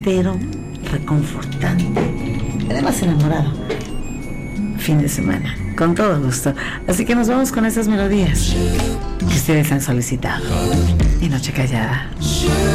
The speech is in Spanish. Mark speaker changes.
Speaker 1: pero reconfortante, además enamorado. Fin de semana, con todo gusto. Así que nos vamos con esas melodías que ustedes han solicitado. Y Noche Callada.